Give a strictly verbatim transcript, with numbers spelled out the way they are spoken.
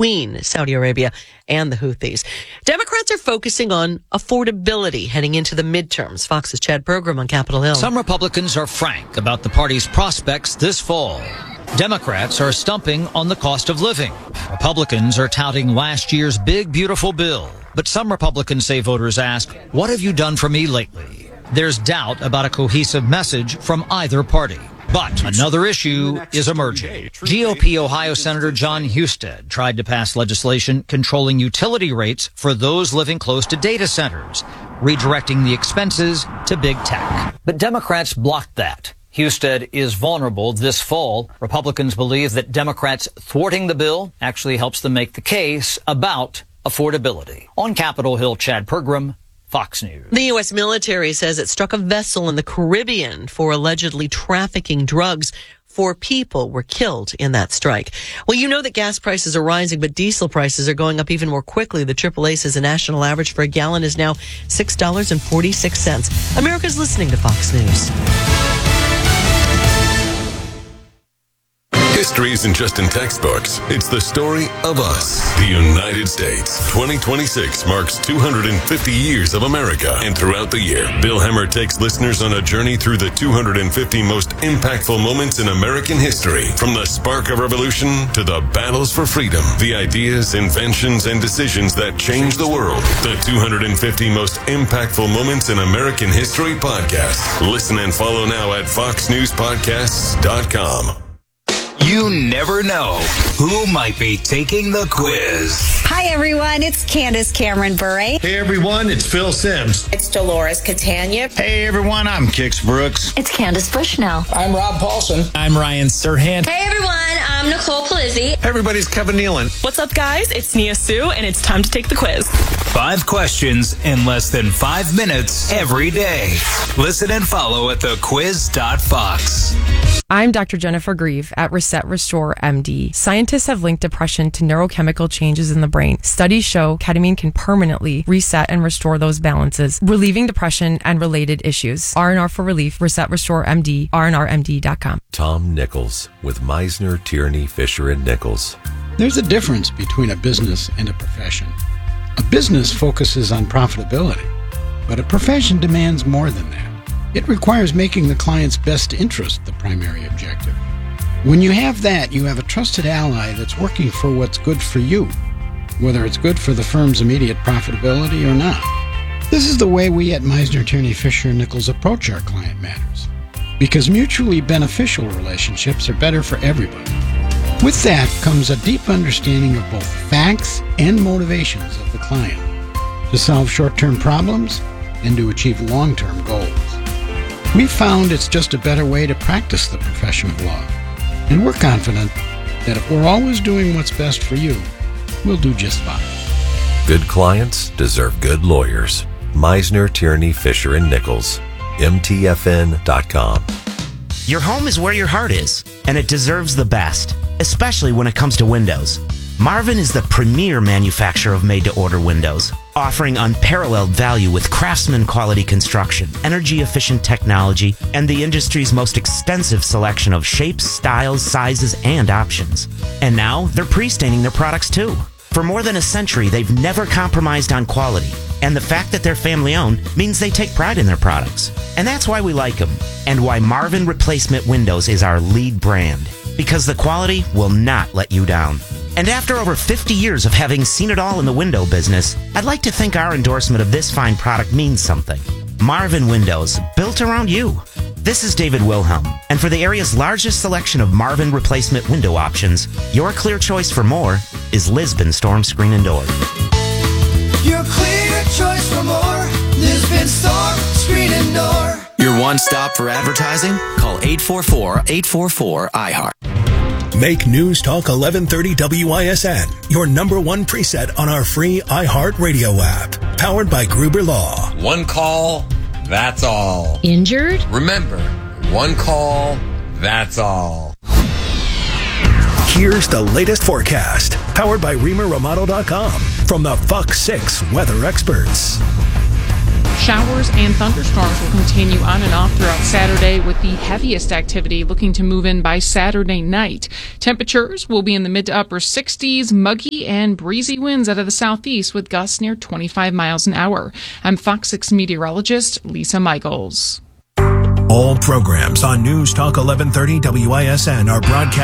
between Saudi Arabia and the Houthis. Democrats are focusing on affordability heading into the midterms. Fox's Chad Program on Capitol Hill. Some Republicans are frank about the party's prospects this fall. Democrats are stumping on the cost of living. Republicans are touting last year's big, beautiful bill. But some Republicans say voters ask, what have you done for me lately? There's doubt about a cohesive message from either party. But another issue is emerging. G O P Ohio Senator Jon Husted tried to pass legislation controlling utility rates for those living close to data centers, redirecting the expenses to big tech. But Democrats blocked that. Husted is vulnerable this fall. Republicans believe that Democrats thwarting the bill actually helps them make the case about affordability. On Capitol Hill, Chad Pergram, Fox News. The U S military says it struck a vessel in the Caribbean for allegedly trafficking drugs. Four people were killed in that strike. Well, you know that gas prices are rising, but diesel prices are going up even more quickly. The triple A says the national average for a gallon is now six dollars and forty-six cents. America's listening to Fox News. History isn't just in textbooks. It's the story of us, the United States. twenty twenty-six marks two hundred fifty years of America. And throughout the year, Bill Hemmer takes listeners on a journey through the two hundred fifty most impactful moments in American history. From the spark of revolution to the battles for freedom, the ideas, inventions, and decisions that changed the world. The two hundred fifty most impactful moments in American history podcast. Listen and follow now at fox news podcasts dot com. You never know who might be taking the quiz. Hi, everyone. It's Candace Cameron Bure. Hey, everyone. It's Phil Sims. It's Dolores Catania. Hey, everyone. I'm Kix Brooks. It's Candace Bushnell. I'm Rob Paulson. I'm Ryan Serhant. Hey, everyone. I'm Nicole Palizzi. Hey, everybody. It's Kevin Nealon. What's up, guys? It's Nia Sue, and it's time to take the quiz. Five questions in less than five minutes every day. Listen and follow at the quiz dot fox. I'm Doctor Jennifer Grieve at Reset Restore M D. Scientists have linked depression to neurochemical changes in the brain. Studies show ketamine can permanently reset and restore those balances, relieving depression and related issues. R and R for Relief, Reset Restore M D, R and R M D dot com. Tom Nichols with Meisner, Tierney, Fisher and Nichols. There's a difference between a business and a profession. A business focuses on profitability, but a profession demands more than that. It requires making the client's best interest the primary objective. When you have that, you have a trusted ally that's working for what's good for you, whether it's good for the firm's immediate profitability or not. This is the way we at Meisner, Tierney, Fisher and Nichols approach our client matters, because mutually beneficial relationships are better for everybody. With that comes a deep understanding of both facts and motivations of the client to solve short-term problems and to achieve long-term goals. We found it's just a better way to practice the profession of law, and we're confident that if we're always doing what's best for you, we'll do just fine. Good clients deserve good lawyers. Meisner, Tierney, Fisher and Nichols. M T F N dot com. Your home is where your heart is, and it deserves the best, especially when it comes to windows. Marvin is the premier manufacturer of made-to-order windows, offering unparalleled value with craftsman-quality construction, energy-efficient technology, and the industry's most extensive selection of shapes, styles, sizes, and options. And now, they're pre-staining their products too. For more than a century, they've never compromised on quality, and the fact that they're family-owned means they take pride in their products. And that's why we like them, and why Marvin Replacement Windows is our lead brand, because the quality will not let you down. And after over fifty years of having seen it all in the window business, I'd like to think our endorsement of this fine product means something. Marvin Windows, built around you. This is David Wilhelm, and for the area's largest selection of Marvin replacement window options, your clear choice for more is Lisbon Storm Screen and Door. Your clear choice for more, Lisbon Storm Screen and Door. Your one stop for advertising? Call eight four four, eight four four, I heart. Make News Talk eleven thirty W I S N your number one preset on our free iHeartRadio app. Powered by Gruber Law. One call, that's all. Injured? Remember, one call, that's all. Here's the latest forecast. Powered by Reamer Remodel dot com from the Fox six weather experts. Showers and thunderstorms will continue on and off throughout Saturday, with the heaviest activity looking to move in by Saturday night. Temperatures will be in the mid to upper sixties, muggy and breezy winds out of the southeast with gusts near twenty-five miles an hour. I'm Fox six meteorologist Lisa Michaels. All programs on News Talk eleven thirty W I S N are broadcast